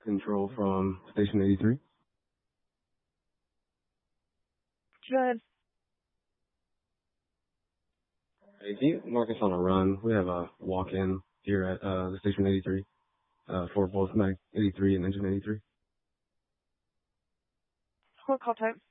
Control from Station 83. Good. Hey, can you mark us on a run? We have a walk-in here at the Station 83 for both Mag 83 and Engine 83. What call type?